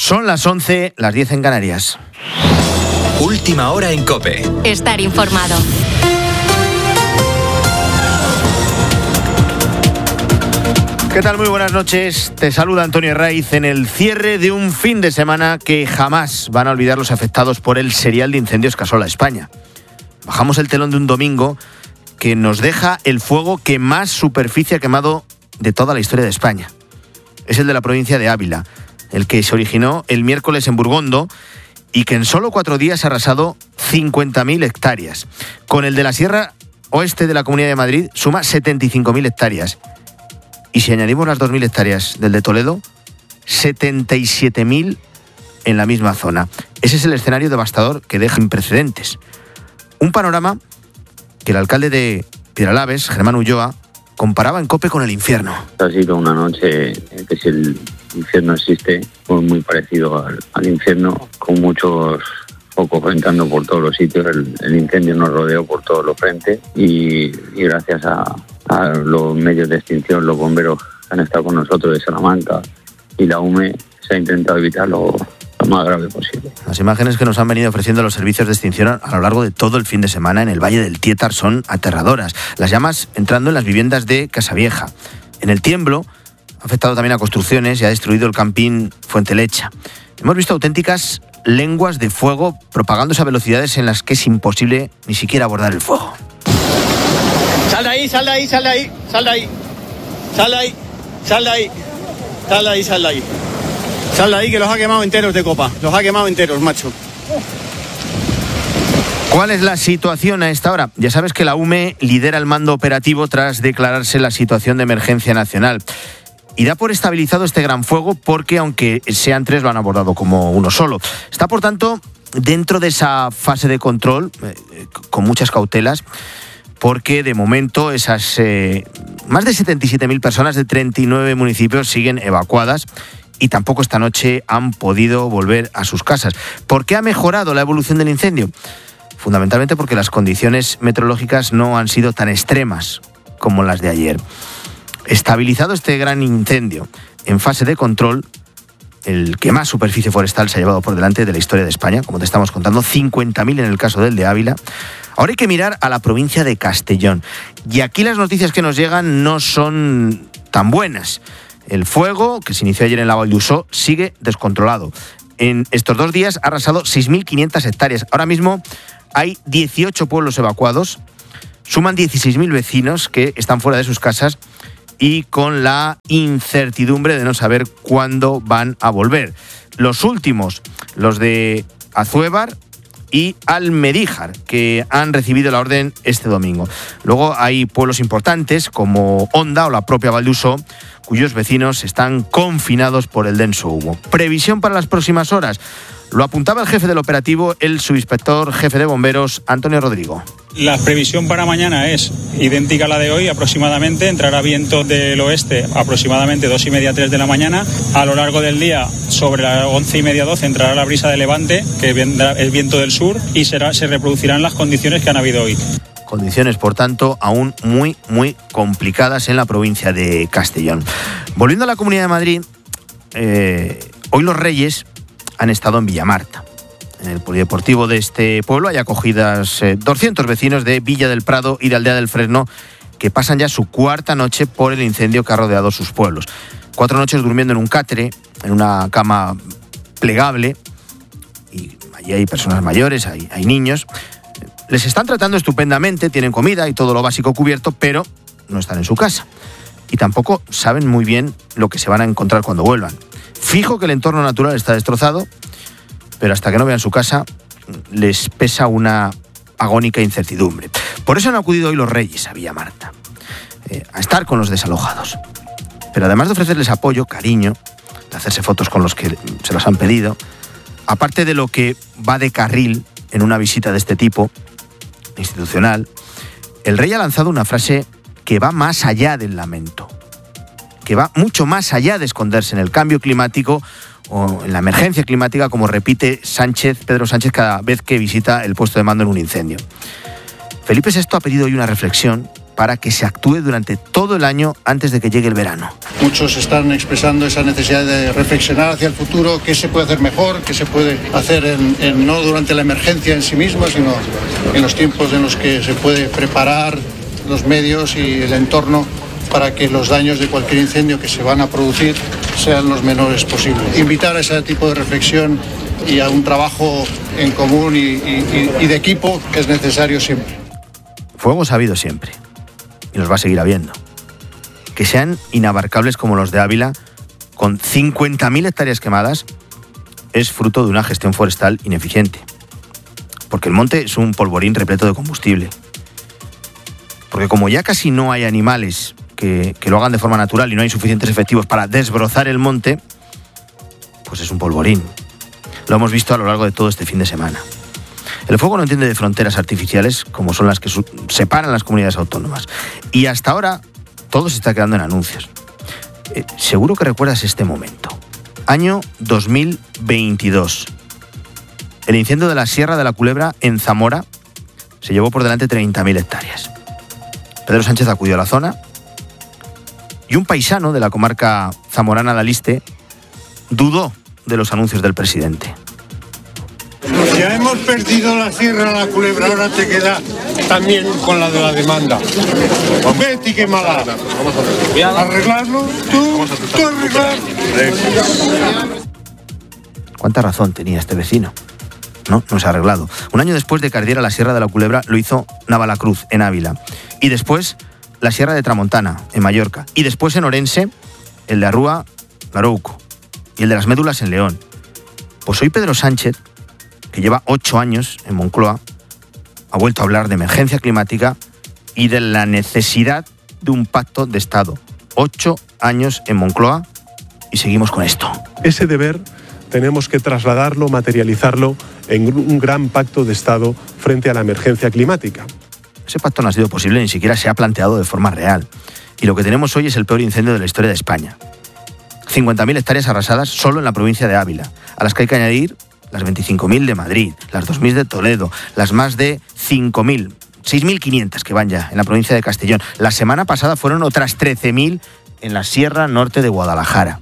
Son las 11, las 10 en Canarias. Última hora en COPE. Estar informado. ¿Qué tal? Muy buenas noches. Te saluda Antonio Herraiz en el cierre de un fin de semana que jamás van a olvidar los afectados por el serial de incendios que asola España. Bajamos el telón de un domingo que nos deja el fuego que más superficie ha quemado de toda la historia de España. Es el de la provincia de Ávila, el que se originó el miércoles en Burgondo y que en solo 4 días ha arrasado 50.000 hectáreas. Con el de la Sierra Oeste de la Comunidad de Madrid suma 75.000 hectáreas. Y si añadimos las 2.000 hectáreas del de Toledo, 77.000 en la misma zona. Ese es el escenario devastador que deja sin precedentes. Un panorama que el alcalde de Piedralaves, Germán Ulloa, comparaba en COPE con el infierno. Ha sido una noche que, si el infierno existe, fue muy parecido al infierno, con muchos focos entrando por todos los sitios. El incendio nos rodeó por todos los frentes y gracias a los medios de extinción, los bomberos que han estado con nosotros de Salamanca y la UME, se ha intentado evitar lo más grave posible. Las imágenes que nos han venido ofreciendo los servicios de extinción a lo largo de todo el fin de semana en el Valle del Tietar son aterradoras. Las llamas entrando en las viviendas de Casavieja. En el Tiemblo ha afectado también a construcciones y ha destruido el campín Fuente Lecha. Hemos visto auténticas lenguas de fuego propagándose a velocidades en las que es imposible ni siquiera abordar el fuego. Sal de ahí, sal de ahí, sal de ahí, sal de ahí, sal de ahí, sal de ahí, sal de ahí, sal de ahí. Sal de ahí, que los ha quemado enteros de copa, los ha quemado enteros, macho. ¿Cuál es la situación a esta hora? Ya sabes que la UME lidera el mando operativo tras declararse la situación de emergencia nacional. Y da por estabilizado este gran fuego porque, aunque sean 3, lo han abordado como uno solo. Está, por tanto, dentro de esa fase de control, con muchas cautelas, porque de momento esas más de 77.000 personas de 39 municipios siguen evacuadas y tampoco esta noche han podido volver a sus casas. ¿Por qué ha mejorado la evolución del incendio? Fundamentalmente porque las condiciones meteorológicas no han sido tan extremas como las de ayer. Estabilizado este gran incendio en fase de control, el que más superficie forestal se ha llevado por delante de la historia de España, como te estamos contando, 50.000 en el caso del de Ávila. Ahora hay que mirar a la provincia de Castellón. Y aquí las noticias que nos llegan no son tan buenas. El fuego, que se inició ayer en la Valldussó, sigue descontrolado. En estos 2 días ha arrasado 6.500 hectáreas. Ahora mismo hay 18 pueblos evacuados, suman 16.000 vecinos que están fuera de sus casas y con la incertidumbre de no saber cuándo van a volver. Los últimos, los de Azuévar y Almedíjar, que han recibido la orden este domingo. Luego hay pueblos importantes como Onda o la propia Valldussó, cuyos vecinos están confinados por el denso humo. Previsión para las próximas horas. Lo apuntaba el jefe del operativo, el subinspector jefe de bomberos, Antonio Rodrigo. La previsión para mañana es idéntica a la de hoy, aproximadamente. Entrará viento del oeste aproximadamente 2:30, 3 de la mañana. A lo largo del día, sobre las 11:30, 12, entrará la brisa de levante, que vendrá el viento del sur, y se reproducirán las condiciones que han habido hoy. Condiciones, por tanto, aún muy, muy complicadas en la provincia de Castellón. Volviendo a la Comunidad de Madrid, hoy los Reyes han estado en Villamarta. En el polideportivo de este pueblo hay acogidas 200 vecinos de Villa del Prado y de Aldea del Fresno que pasan ya su 4ª noche por el incendio que ha rodeado sus pueblos. 4 noches durmiendo en un catre, en una cama plegable, y allí hay personas mayores, hay niños. Les están tratando estupendamente, tienen comida y todo lo básico cubierto, pero no están en su casa. Y tampoco saben muy bien lo que se van a encontrar cuando vuelvan. Fijo que el entorno natural está destrozado, pero hasta que no vean su casa les pesa una agónica incertidumbre. Por eso han acudido hoy los Reyes a Villamarta, a estar con los desalojados. Pero además de ofrecerles apoyo, cariño, de hacerse fotos con los que se las han pedido, aparte de lo que va de carril en una visita de este tipo, institucional, el Rey ha lanzado una frase que va más allá del lamento, que va mucho más allá de esconderse en el cambio climático o en la emergencia climática, como repite Pedro Sánchez cada vez que visita el puesto de mando en un incendio. Felipe VI ha pedido hoy una reflexión para que se actúe durante todo el año antes de que llegue el verano. Muchos están expresando esa necesidad de reflexionar hacia el futuro, qué se puede hacer mejor, qué se puede hacer no durante la emergencia en sí misma, sino en los tiempos en los que se puede preparar los medios y el entorno para que los daños de cualquier incendio que se van a producir sean los menores posibles. Invitar a ese tipo de reflexión y a un trabajo en común y de equipo que es necesario siempre. Fuegos ha habido siempre y los va a seguir habiendo. Que sean inabarcables como los de Ávila, con 50.000 hectáreas quemadas, es fruto de una gestión forestal ineficiente. Porque el monte es un polvorín repleto de combustible. Porque como ya casi no hay animales que lo hagan de forma natural y no hay suficientes efectivos para desbrozar el monte, pues es un polvorín. Lo hemos visto a lo largo de todo este fin de semana. El fuego no entiende de fronteras artificiales como son las que separan las comunidades autónomas. Y hasta ahora todo se está quedando en anuncios. Seguro que recuerdas este momento. Año 2022. El incendio de la Sierra de la Culebra en Zamora se llevó por delante 30.000 hectáreas. Pedro Sánchez acudió a la zona y un paisano de la comarca zamorana de Aliste dudó de los anuncios del presidente. Ya hemos perdido la Sierra de la Culebra, ahora te queda también con la de la demanda. Vete, qué mala. ¿Arreglarlo? ¿Tú arreglar? ¿Cuánta razón tenía este vecino? No se ha arreglado. Un año después de que ardiera la Sierra de la Culebra, lo hizo Navalacruz, en Ávila. Y después, la Sierra de Tramontana, en Mallorca. Y después en Orense, el de Arrúa, Garouco. Y el de las Médulas, en León. Pues hoy Pedro Sánchez, que lleva 8 años en Moncloa, ha vuelto a hablar de emergencia climática y de la necesidad de un pacto de Estado. 8 años en Moncloa y seguimos con esto. Ese deber tenemos que trasladarlo, materializarlo en un gran pacto de Estado frente a la emergencia climática. Ese pacto no ha sido posible, ni siquiera se ha planteado de forma real. Y lo que tenemos hoy es el peor incendio de la historia de España. 50.000 hectáreas arrasadas solo en la provincia de Ávila, a las que hay que añadir las 25.000 de Madrid, las 2.000 de Toledo, las más de 5.000, 6.500 que van ya en la provincia de Castellón. La semana pasada fueron otras 13.000 en la Sierra Norte de Guadalajara.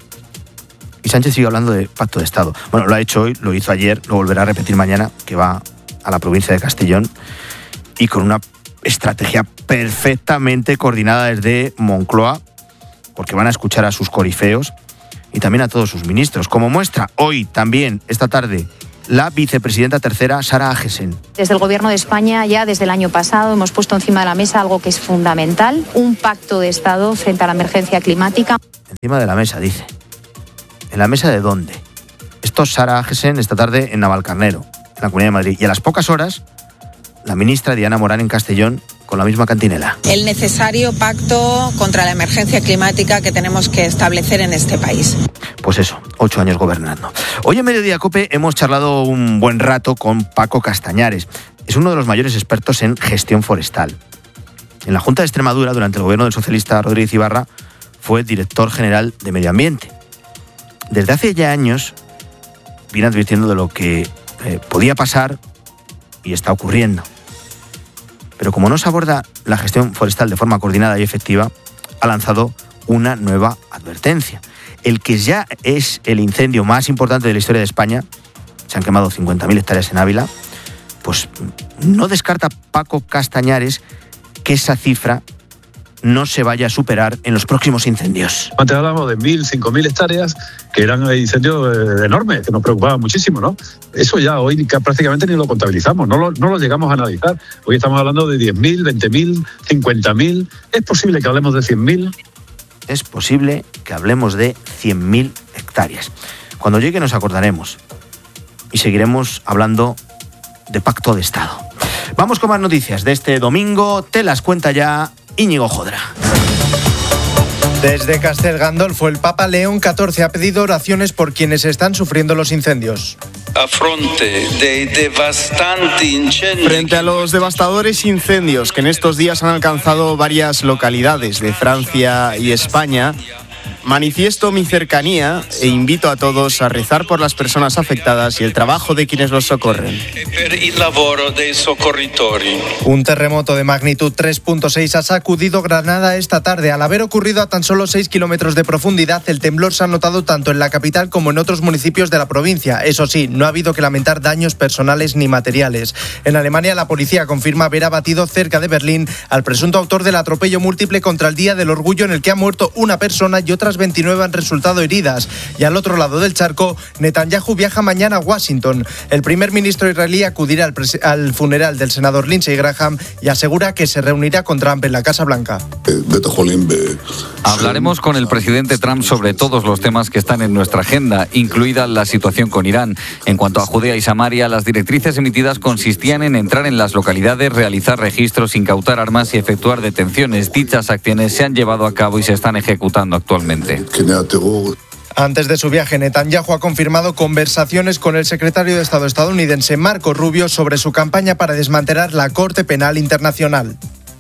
Y Sánchez sigue hablando de pacto de Estado. Bueno, lo ha hecho hoy, lo hizo ayer, lo volverá a repetir mañana, que va a la provincia de Castellón, y con una estrategia perfectamente coordinada desde Moncloa, porque van a escuchar a sus corifeos y también a todos sus ministros. Como muestra hoy también, esta tarde, la vicepresidenta tercera, Sara Agesen. Desde el Gobierno de España, ya desde el año pasado, hemos puesto encima de la mesa algo que es fundamental, un pacto de Estado frente a la emergencia climática. Encima de la mesa, dice. ¿En la mesa de dónde? Esto es Sara Agesen esta tarde en Navalcarnero, en la Comunidad de Madrid. Y a las pocas horas, la ministra Diana Morán en Castellón, con la misma cantinela. El necesario pacto contra la emergencia climática que tenemos que establecer en este país. Pues eso, 8 años gobernando. Hoy en Mediodía Cope hemos charlado un buen rato con Paco Castañares. Es uno de los mayores expertos en gestión forestal. En la Junta de Extremadura, durante el gobierno del socialista Rodríguez Ibarra, fue director general de Medio Ambiente. Desde hace ya años viene advirtiendo de lo que podía pasar y está ocurriendo. Pero como no se aborda la gestión forestal de forma coordinada y efectiva, ha lanzado una nueva advertencia. El que ya es el incendio más importante de la historia de España, se han quemado 50.000 hectáreas en Ávila, pues no descarta Paco Castañares que esa cifra no se vaya a superar en los próximos incendios. Antes hablamos de 1.000, 5.000 hectáreas, que eran incendios enormes, que nos preocupaban muchísimo, ¿no? Eso ya hoy prácticamente ni lo contabilizamos, no lo llegamos a analizar. Hoy estamos hablando de 10.000, 20.000, 50.000. ¿Es posible que hablemos de 100.000? Es posible que hablemos de 100.000 hectáreas. Cuando llegue nos acordaremos y seguiremos hablando de pacto de Estado. Vamos con más noticias de este domingo. Te las cuenta ya Íñigo Jodra. Desde Castel Gandolfo, el Papa León XIV ha pedido oraciones por quienes están sufriendo los incendios. Frente a los devastadores incendios que en estos días han alcanzado varias localidades de Francia y España, manifiesto mi cercanía e invito a todos a rezar por las personas afectadas y el trabajo de quienes los socorren. Un terremoto de magnitud 3.6 ha sacudido Granada esta tarde. Al haber ocurrido a tan solo 6 kilómetros de profundidad, el temblor se ha notado tanto en la capital como en otros municipios de la provincia. Eso sí, no ha habido que lamentar daños personales ni materiales. En Alemania, la policía confirma haber abatido cerca de Berlín al presunto autor del atropello múltiple contra el Día del Orgullo, en el que ha muerto una persona y otras 29 han resultado heridas. Y al otro lado del charco, Netanyahu viaja mañana a Washington. El primer ministro israelí acudirá al funeral del senador Lindsey Graham y asegura que se reunirá con Trump en la Casa Blanca. Hablaremos con el presidente Trump sobre todos los temas que están en nuestra agenda, incluida la situación con Irán. En cuanto a Judea y Samaria, las directrices emitidas consistían en entrar en las localidades, realizar registros, incautar armas y efectuar detenciones. Dichas acciones se han llevado a cabo y se están ejecutando actualmente. Antes de su viaje, Netanyahu ha confirmado conversaciones con el secretario de Estado estadounidense Marco Rubio sobre su campaña para desmantelar la Corte Penal Internacional.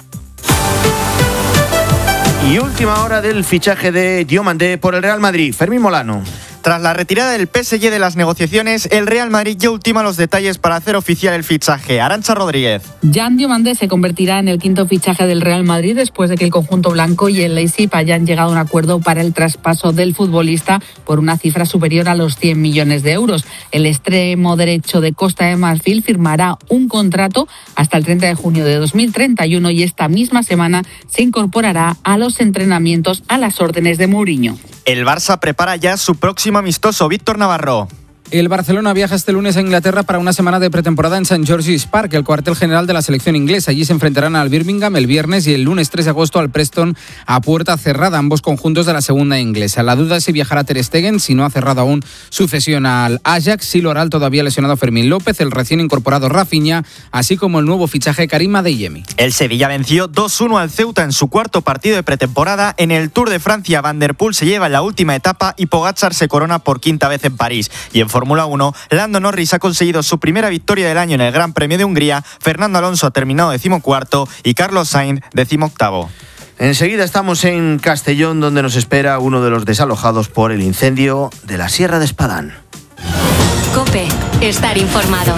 Y última hora del fichaje de Diomandé por el Real Madrid. Fermín Molano. Tras la retirada del PSG de las negociaciones, el Real Madrid ya ultima los detalles para hacer oficial el fichaje. Arantxa Rodríguez. Jan Diomandé se convertirá en el quinto fichaje del Real Madrid después de que el conjunto blanco y el Leipzig hayan llegado a un acuerdo para el traspaso del futbolista por una cifra superior a los 100 millones de euros. El extremo derecho de Costa de Marfil firmará un contrato hasta el 30 de junio de 2031 y esta misma semana se incorporará a los entrenamientos a las órdenes de Mourinho. El Barça prepara ya su próximo amistoso. Víctor Navarro. El Barcelona viaja este lunes a Inglaterra para una semana de pretemporada en St. George's Park, el cuartel general de la selección inglesa. Allí se enfrentarán al Birmingham el viernes y el lunes 3 de agosto al Preston a puerta cerrada, ambos conjuntos de la segunda inglesa. La duda es si viajará Ter Stegen, si no ha cerrado aún su cesión al Ajax, si lo hará el todavía lesionado Fermín López, el recién incorporado Rafinha, así como el nuevo fichaje Karim Adeyemi. El Sevilla venció 2-1 al Ceuta en su cuarto partido de pretemporada. En el Tour de Francia, Van der Poel se lleva la última etapa y Pogačar se corona por quinta vez en París. Y en Fórmula 1, Lando Norris ha conseguido su primera victoria del año en el Gran Premio de Hungría, Fernando Alonso ha terminado 14º y Carlos Sainz 18º. Enseguida estamos en Castellón, donde nos espera uno de los desalojados por el incendio de la Sierra de Espadán. COPE, estar informado.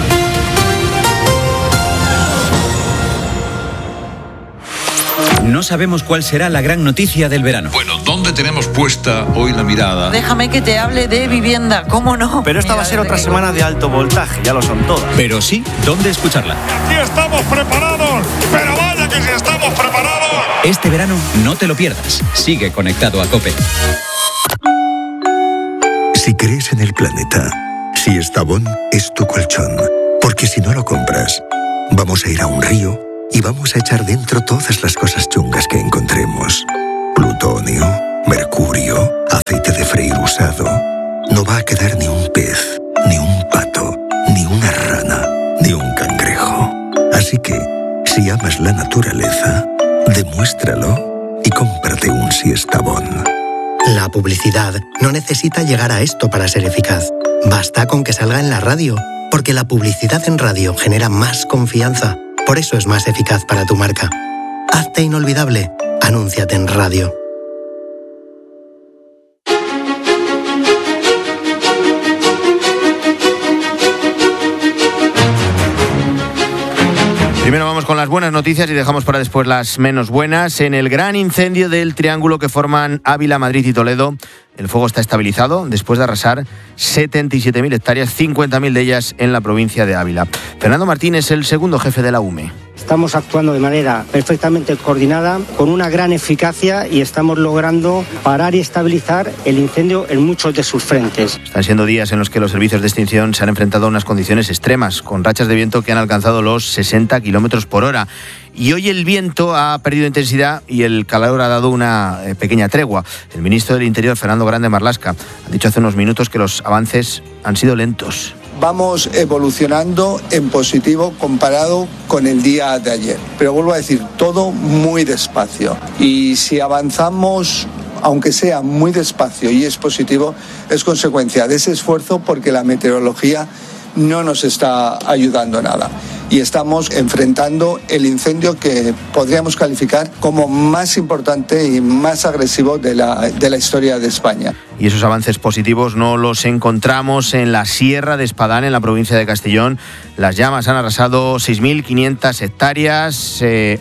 No sabemos cuál será la gran noticia del verano. Bueno, ¿dónde tenemos puesta hoy la mirada? Déjame que te hable de vivienda, ¿cómo no? Pero esta va a ser otra semana de alto voltaje, ya lo son todas. Pero sí, ¿dónde escucharla? ¡Aquí estamos preparados! ¡Pero vaya que sí estamos preparados! Este verano no te lo pierdas. Sigue conectado a COPE. Si crees en el planeta, Siestabón es tu colchón. Porque si no lo compras, vamos a ir a un río y vamos a echar dentro todas las cosas chungas que encontremos. Plutonio, mercurio, aceite de freír usado. No va a quedar ni un pez, ni un pato, ni una rana, ni un cangrejo. Así que, si amas la naturaleza, demuéstralo y cómprate un Siestabón. La publicidad no necesita llegar a esto para ser eficaz. Basta con que salga en la radio, porque la publicidad en radio genera más confianza. Por eso es más eficaz para tu marca. Hazte inolvidable. Anúnciate en radio. Primero vamos con las buenas noticias y dejamos para después las menos buenas. En el gran incendio del triángulo que forman Ávila, Madrid y Toledo, el fuego está estabilizado después de arrasar 77.000 hectáreas, 50.000 de ellas en la provincia de Ávila. Fernando Martín es el segundo jefe de la UME. Estamos actuando de manera perfectamente coordinada, con una gran eficacia y estamos logrando parar y estabilizar el incendio en muchos de sus frentes. Están siendo días en los que los servicios de extinción se han enfrentado a unas condiciones extremas, con rachas de viento que han alcanzado los 60 kilómetros por hora. Y hoy el viento ha perdido intensidad y el calor ha dado una pequeña tregua. El ministro del Interior, Fernando Grande Marlaska, ha dicho hace unos minutos que los avances han sido lentos. Vamos evolucionando en positivo comparado con el día de ayer. Pero vuelvo a decir, todo muy despacio. Y si avanzamos, aunque sea muy despacio y es positivo, es consecuencia de ese esfuerzo porque la meteorología no nos está ayudando nada. y estamos enfrentando el incendio que podríamos calificar como más importante y más agresivo de la historia de España. Y esos avances positivos no los encontramos en la Sierra de Espadán, en la provincia de Castellón. Las llamas han arrasado 6.500 hectáreas,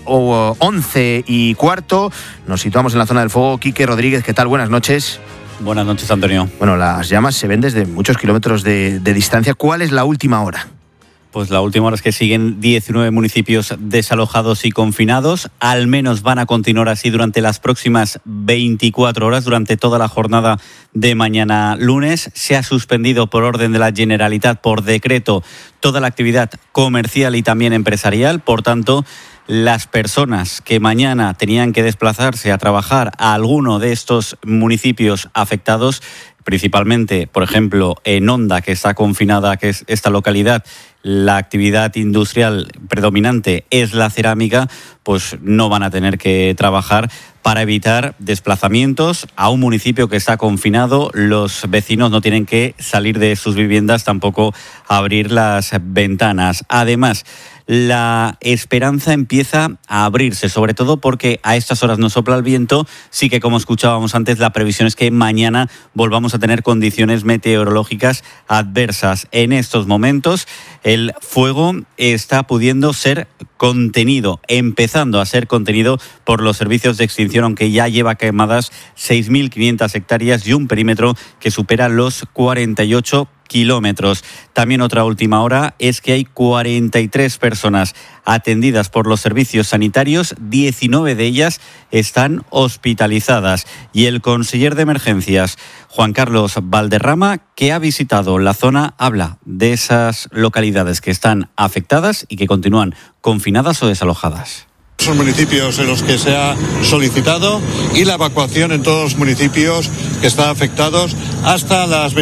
11 y cuarto. Nos situamos en la zona del fuego. Quique Rodríguez, ¿qué tal? Buenas noches. Buenas noches, Antonio. Bueno, las llamas se ven desde muchos kilómetros de distancia. ¿Cuál es la última hora? Pues la última hora es que siguen 19 municipios desalojados y confinados. Al menos van a continuar así durante las próximas 24 horas, durante toda la jornada de mañana lunes. Se ha suspendido por orden de la Generalitat, por decreto, toda la actividad comercial y también empresarial. Por tanto, las personas que mañana tenían que desplazarse a trabajar a alguno de estos municipios afectados, principalmente, por ejemplo, en Onda, que está confinada, que es esta localidad, la actividad industrial predominante es la cerámica, pues no van a tener que trabajar para evitar desplazamientos a un municipio que está confinado. Los vecinos no tienen que salir de sus viviendas, tampoco abrir las ventanas. Además, la esperanza empieza a abrirse, sobre todo porque a estas horas no sopla el viento. Sí que, como escuchábamos antes, la previsión es que mañana volvamos a tener condiciones meteorológicas adversas. En estos momentos, el fuego está pudiendo ser contenido, empezando a ser contenido por los servicios de extinción, aunque ya lleva quemadas 6.500 hectáreas y un perímetro que supera los 48 kilómetros. También otra última hora es que hay 43 personas atendidas por los servicios sanitarios, 19 de ellas están hospitalizadas. Y el conseller de emergencias, Juan Carlos Valderrama, que ha visitado la zona, habla de esas localidades que están afectadas y que continúan confinadas o desalojadas. Esos municipios en los que se ha solicitado y la evacuación en todos los municipios que están afectados hasta las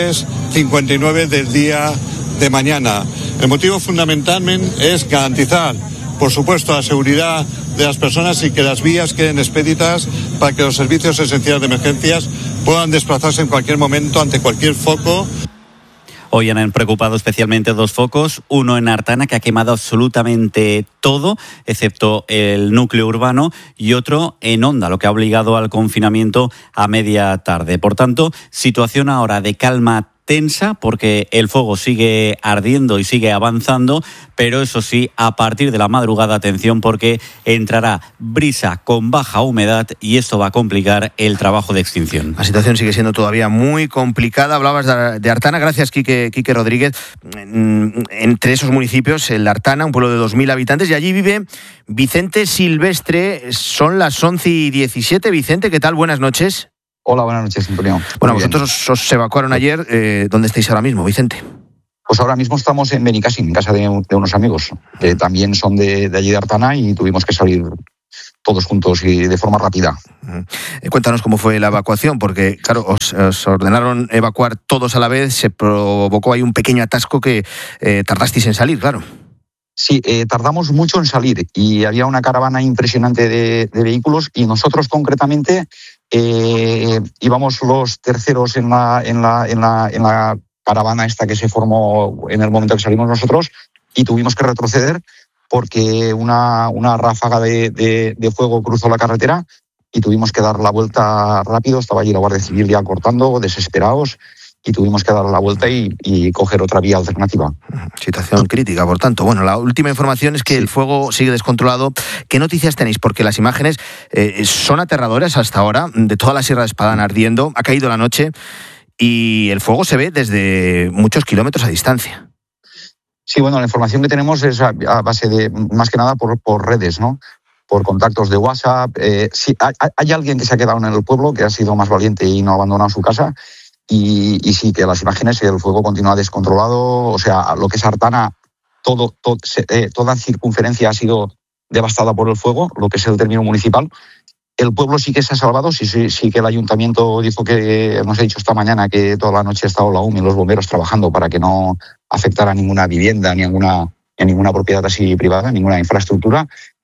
23:59 del día de mañana. El motivo fundamentalmente es garantizar, por supuesto, la seguridad de las personas y que las vías queden expeditas para que los servicios esenciales de emergencias puedan desplazarse en cualquier momento ante cualquier foco. Hoy han preocupado especialmente dos focos, uno en Artana, que ha quemado absolutamente todo, excepto el núcleo urbano, y otro en Onda, lo que ha obligado al confinamiento a media tarde. Por tanto, situación ahora de calma tensa, porque el fuego sigue ardiendo y sigue avanzando, pero eso sí, a partir de la madrugada, atención, porque entrará brisa con baja humedad y esto va a complicar el trabajo de extinción. La situación sigue siendo todavía muy complicada. Hablabas de Artana, gracias Quique Rodríguez. Entre esos municipios, el Artana, un pueblo de 2.000 habitantes, y allí vive Vicente Silvestre. Son las 11:17. Vicente, ¿qué tal? Buenas noches. Hola, buenas noches, Antonio. Bueno, vosotros os evacuaron ayer. ¿Dónde estáis ahora mismo, Vicente? Pues ahora mismo estamos en Benicàssim, en casa de unos amigos, que también son de allí de Artana, y tuvimos que salir todos juntos y de forma rápida. Cuéntanos cómo fue la evacuación, porque claro, os ordenaron evacuar todos a la vez, se provocó ahí un pequeño atasco que tardasteis en salir, claro. Sí, tardamos mucho en salir y había una caravana impresionante de vehículos, y nosotros concretamente íbamos los terceros en la caravana esta que se formó en el momento que salimos nosotros, y tuvimos que retroceder porque una ráfaga de fuego cruzó la carretera y tuvimos que dar la vuelta rápido. Estaba allí la Guardia Civil ya cortando, desesperados, y tuvimos que dar la vuelta y coger otra vía alternativa. Situación crítica, por tanto. Bueno, la última información es que el fuego sigue descontrolado. ¿Qué noticias tenéis? Porque las imágenes son aterradoras hasta ahora, de toda la Sierra de Espadán ardiendo. Ha caído la noche y el fuego se ve desde muchos kilómetros a distancia. Sí, bueno, la información que tenemos es a base de, más que nada, por redes, ¿no? Por contactos de WhatsApp. Sí, hay alguien que se ha quedado en el pueblo, que ha sido más valiente y no ha abandonado su casa. Y sí, que las imágenes, el fuego continúa descontrolado. O sea, lo que es Artana, toda circunferencia ha sido devastada por el fuego, lo que es el término municipal. El pueblo sí que se ha salvado, sí que el ayuntamiento dijo que, nos ha dicho esta mañana, que toda la noche ha estado la UME y los bomberos trabajando para que no afectara ninguna vivienda, ni ninguna propiedad así privada, ninguna infraestructura.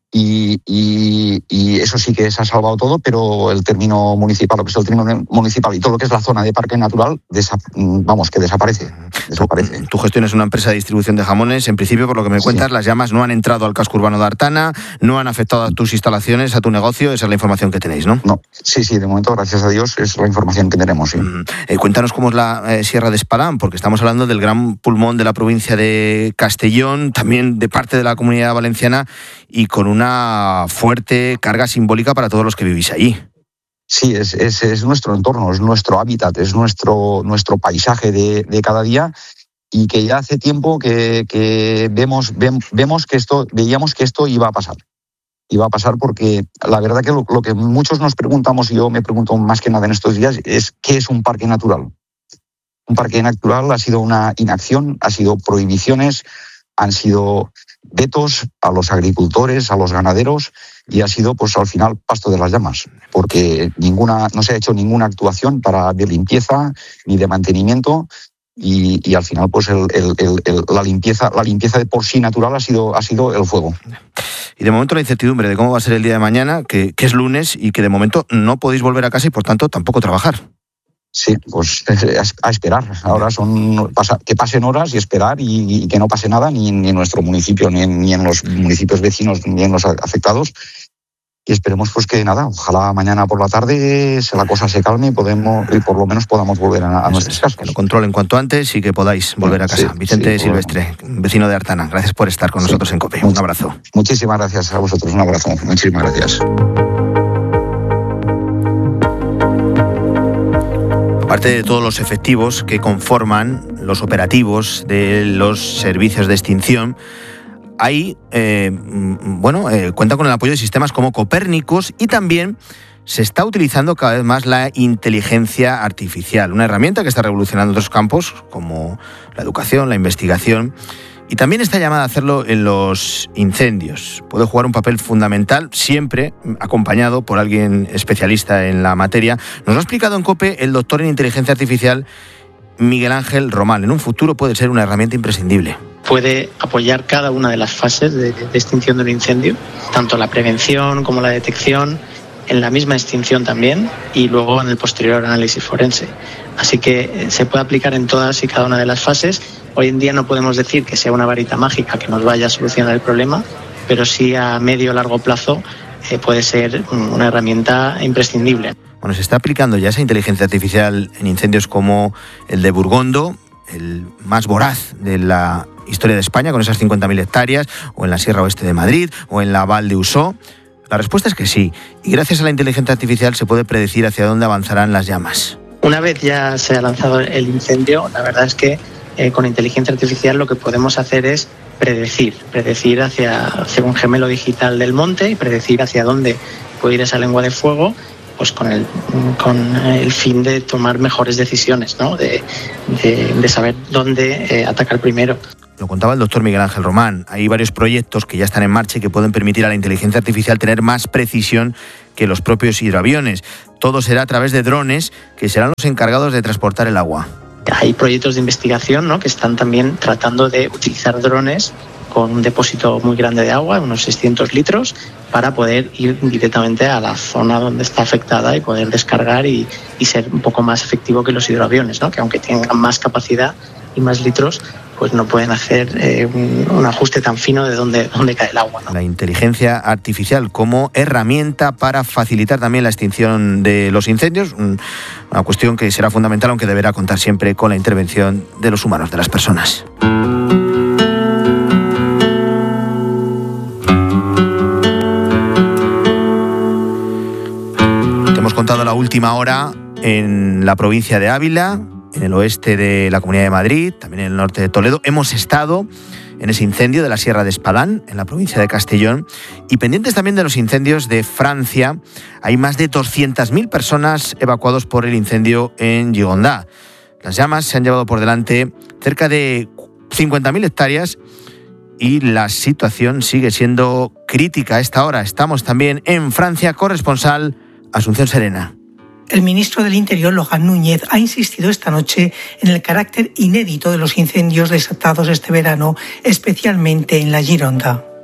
y eso sí que se ha salvado todo, pero el término municipal, lo que es el término municipal y todo lo que es la zona de parque natural, que desaparece. Tú gestionas una empresa de distribución de jamones. En principio, por lo que me cuentas, las llamas no han entrado al casco urbano de Artana, no han afectado a tus instalaciones, a tu negocio. Esa es la información que tenéis, ¿no? No, sí, de momento, gracias a Dios, es la información que tenemos, sí. Cuéntanos cómo es la Sierra de Espadán, porque estamos hablando del gran pulmón de la provincia de Castellón, también de parte de la Comunidad Valenciana, y con una fuerte carga simbólica para todos los que vivís allí. Sí, es nuestro entorno, es nuestro hábitat, es nuestro paisaje de cada día, y que ya hace tiempo que veíamos que esto iba a pasar. Iba a pasar porque la verdad que lo que muchos nos preguntamos, y yo me pregunto más que nada en estos días, es ¿qué es un parque natural? Un parque natural ha sido una inacción, ha sido prohibiciones, han sido vetos a los agricultores, a los ganaderos, y ha sido, pues al final, pasto de las llamas, porque no se ha hecho ninguna actuación de limpieza ni de mantenimiento, y al final, pues la limpieza de por sí natural ha sido el fuego. Y de momento la incertidumbre de cómo va a ser el día de mañana, que es lunes y que de momento no podéis volver a casa y por tanto tampoco trabajar. Sí, pues a esperar. Ahora que pasen horas y esperar y que no pase nada ni en nuestro municipio, ni en los municipios vecinos, ni en los afectados. Y esperemos pues que nada, ojalá mañana por la tarde la cosa se calme y por lo menos podamos volver a nuestras casas. Que lo controlen cuanto antes y que podáis volver a casa. Vicente Silvestre, vecino de Artana, gracias por estar con nosotros en COPE. Un abrazo. Muchísimas gracias a vosotros, un abrazo. Muchísimas gracias. Aparte de todos los efectivos que conforman los operativos de los servicios de extinción, cuenta con el apoyo de sistemas como Copérnicus, y también se está utilizando cada vez más la inteligencia artificial, una herramienta que está revolucionando otros campos como la educación, la investigación, y también está llamada a hacerlo en los incendios. Puede jugar un papel fundamental, siempre acompañado por alguien especialista en la materia. Nos lo ha explicado en COPE el doctor en inteligencia artificial Miguel Ángel Román. En un futuro puede ser una herramienta imprescindible. Puede apoyar cada una de las fases de extinción de un incendio, tanto la prevención como la detección, en la misma extinción también, y luego en el posterior análisis forense. Así que se puede aplicar en todas y cada una de las fases. Hoy en día no podemos decir que sea una varita mágica que nos vaya a solucionar el problema, pero sí a medio o largo plazo puede ser una herramienta imprescindible. Bueno, se está aplicando ya esa inteligencia artificial en incendios como el de Burgondo, el más voraz de la historia de España, con esas 50.000 hectáreas, o en la Sierra Oeste de Madrid, o en la Val de Usó. La respuesta es que sí, y gracias a la inteligencia artificial se puede predecir hacia dónde avanzarán las llamas. Una vez ya se ha lanzado el incendio, la verdad es que con inteligencia artificial lo que podemos hacer es predecir hacia un gemelo digital del monte y predecir hacia dónde puede ir esa lengua de fuego, pues con el fin de tomar mejores decisiones, ¿no? de saber dónde atacar primero. Lo contaba el doctor Miguel Ángel Román. Hay varios proyectos que ya están en marcha y que pueden permitir a la inteligencia artificial tener más precisión que los propios hidroaviones. Todo será a través de drones que serán los encargados de transportar el agua. Hay proyectos de investigación, ¿no?, que están también tratando de utilizar drones con un depósito muy grande de agua, unos 600 litros, para poder ir directamente a la zona donde está afectada y poder descargar y ser un poco más efectivo que los hidroaviones, ¿no?, que aunque tengan más capacidad y más litros, pues no pueden hacer un ajuste tan fino de dónde cae el agua, ¿no? La inteligencia artificial como herramienta para facilitar también la extinción de los incendios, una cuestión que será fundamental, aunque deberá contar siempre con la intervención de los humanos, de las personas. Te hemos contado la última hora en la provincia de Ávila, en el oeste de la Comunidad de Madrid, también en el norte de Toledo. Hemos estado en ese incendio de la Sierra de Espadán, en la provincia de Castellón, y pendientes también de los incendios de Francia. Hay más de 200.000 personas evacuados por el incendio en Gigonda. Las llamas se han llevado por delante cerca de 50.000 hectáreas y la situación sigue siendo crítica a esta hora. Estamos también en Francia. Corresponsal Asunción Serena. El ministro del Interior, Laurent Núñez, ha insistido esta noche en el carácter inédito de los incendios desatados este verano, especialmente en la Gironda.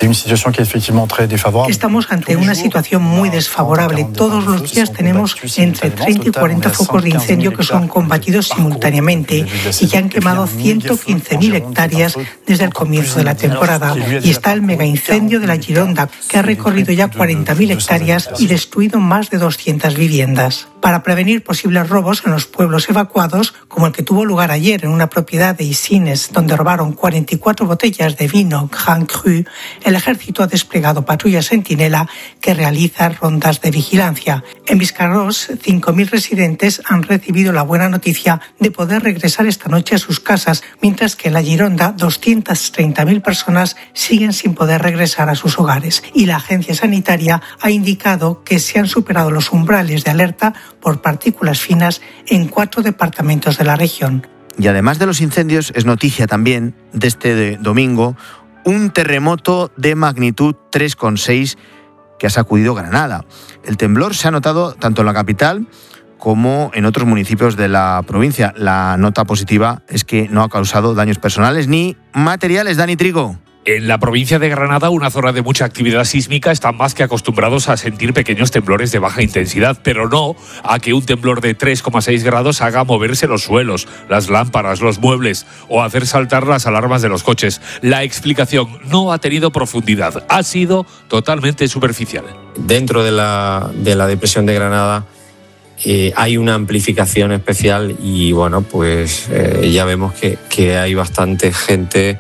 Estamos ante una situación muy desfavorable. Todos los días tenemos entre 30 y 40 focos de incendio que son combatidos simultáneamente y que han quemado 115.000 hectáreas desde el comienzo de la temporada. Y está el mega incendio de la Gironda, que ha recorrido ya 40.000 hectáreas y destruido más de 200 viviendas. Para prevenir posibles robos en los pueblos evacuados, como el que tuvo lugar ayer en una propiedad de Isines, donde robaron 44 botellas de vino Grand Cru, el ejército ha desplegado patrullas sentinela que realizan rondas de vigilancia. En Biscarrós, 5.000 residentes han recibido la buena noticia de poder regresar esta noche a sus casas, mientras que en la Gironda 230.000 personas siguen sin poder regresar a sus hogares. Y la agencia sanitaria ha indicado que se han superado los umbrales de alerta por partículas finas en 4 departamentos de la región. Y además de los incendios, es noticia también de este domingo un terremoto de magnitud 3,6 que ha sacudido Granada. El temblor se ha notado tanto en la capital como en otros municipios de la provincia. La nota positiva es que no ha causado daños personales ni materiales. Dani Trigo. En la provincia de Granada, una zona de mucha actividad sísmica, están más que acostumbrados a sentir pequeños temblores de baja intensidad, pero no a que un temblor de 3,6 grados haga moverse los suelos, las lámparas, los muebles o hacer saltar las alarmas de los coches. La explicación no ha tenido profundidad, ha sido totalmente superficial. Dentro de la depresión de Granada hay una amplificación especial y bueno, pues ya vemos que hay bastante gente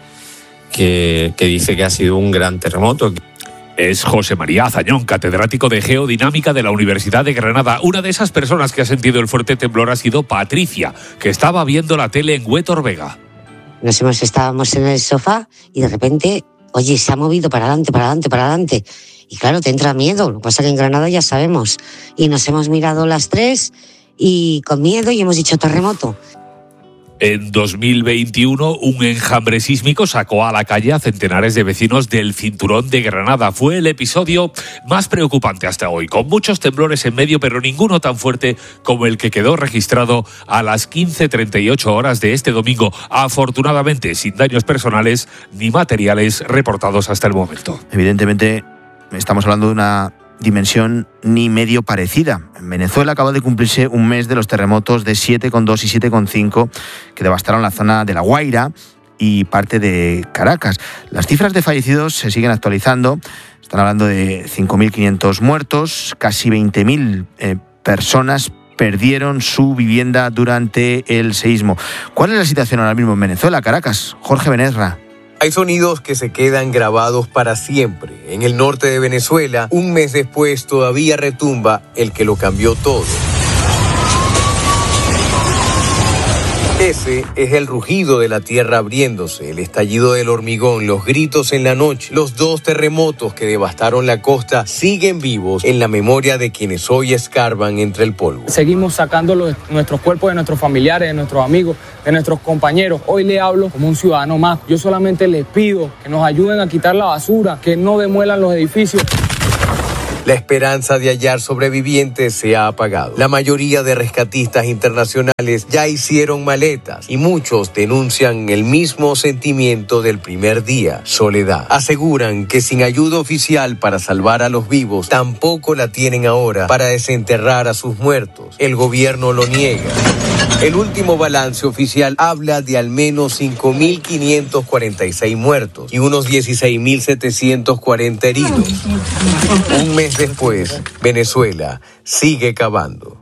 que dice que ha sido un gran terremoto. Es José María Azañón, catedrático de Geodinámica de la Universidad de Granada. Una de esas personas que ha sentido el fuerte temblor ha sido Patricia, que estaba viendo la tele en Huétor Vega. Estábamos en el sofá y de repente, oye, se ha movido para adelante. Y claro, te entra miedo. Lo que pasa es que en Granada ya sabemos. Y nos hemos mirado las tres y con miedo y hemos dicho terremoto. En 2021, un enjambre sísmico sacó a la calle a centenares de vecinos del cinturón de Granada. Fue el episodio más preocupante hasta hoy, con muchos temblores en medio, pero ninguno tan fuerte como el que quedó registrado a las 15:38 horas de este domingo. Afortunadamente, sin daños personales ni materiales reportados hasta el momento. Evidentemente, estamos hablando de una dimensión ni medio parecida. En Venezuela acaba de cumplirse un mes de los terremotos de 7,2 y 7,5 que devastaron la zona de La Guaira y parte de Caracas. Las cifras de fallecidos se siguen actualizando. Están hablando de 5.500 muertos, casi 20.000 personas perdieron su vivienda durante el seísmo. ¿Cuál es la situación ahora mismo en Venezuela, Caracas? Jorge Benesra. Hay sonidos que se quedan grabados para siempre. En el norte de Venezuela, un mes después, todavía retumba el que lo cambió todo. Ese es el rugido de la tierra abriéndose, el estallido del hormigón, los gritos en la noche. Los 2 terremotos que devastaron la costa siguen vivos en la memoria de quienes hoy escarban entre el polvo. Seguimos sacando nuestros cuerpos de nuestros familiares, de nuestros amigos, de nuestros compañeros. Hoy le hablo como un ciudadano más. Yo solamente les pido que nos ayuden a quitar la basura, que no demuelan los edificios. La esperanza de hallar sobrevivientes se ha apagado. La mayoría de rescatistas internacionales ya hicieron maletas y muchos denuncian el mismo sentimiento del primer día, soledad. Aseguran que sin ayuda oficial para salvar a los vivos, tampoco la tienen ahora para desenterrar a sus muertos. El gobierno lo niega. El último balance oficial habla de al menos 5.546 muertos y unos 16.740 heridos. Un mes después, Venezuela sigue cavando.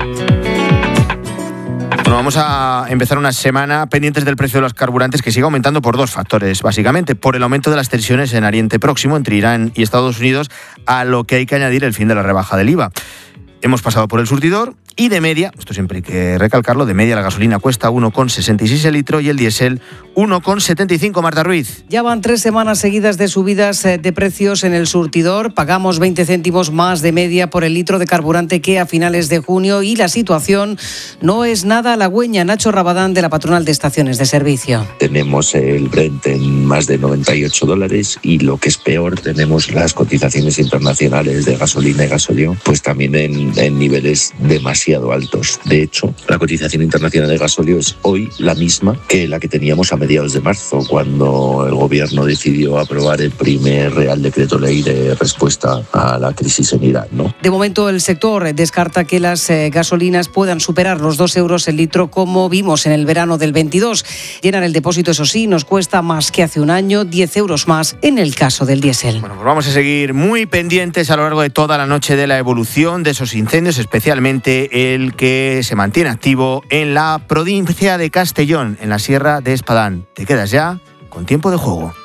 Bueno, vamos a empezar una semana pendientes del precio de los carburantes, que sigue aumentando por 2 factores, básicamente. Por el aumento de las tensiones en Oriente Próximo entre Irán y Estados Unidos, a lo que hay que añadir el fin de la rebaja del IVA. Hemos pasado por el surtidor y de media, esto siempre hay que recalcarlo, de media la gasolina cuesta 1,66 el litro y el diésel 1,75. Marta Ruiz. Ya van 3 semanas seguidas de subidas de precios en el surtidor. Pagamos 20 céntimos más de media por el litro de carburante que a finales de junio y la situación no es nada halagüeña. Nacho Rabadán, de la patronal de estaciones de servicio. Tenemos el Brent en más de $98 y lo que es peor, tenemos las cotizaciones internacionales de gasolina y gasóleo pues también en niveles demasiado demasiado altos. De hecho, la cotización internacional de gasóleo es hoy la misma que la que teníamos a mediados de marzo, cuando el gobierno decidió aprobar el primer Real Decreto Ley de respuesta a la crisis en Irán, ¿no? De momento, el sector descarta que las gasolinas puedan superar los 2 euros el litro, como vimos en el verano del 22. Llenar el depósito, eso sí, nos cuesta más que hace un año, 10 euros más en el caso del diésel. Bueno, pues vamos a seguir muy pendientes a lo largo de toda la noche de la evolución de esos incendios, especialmente el que se mantiene activo en la provincia de Castellón, en la Sierra de Espadán. Te quedas ya con Tiempo de Juego.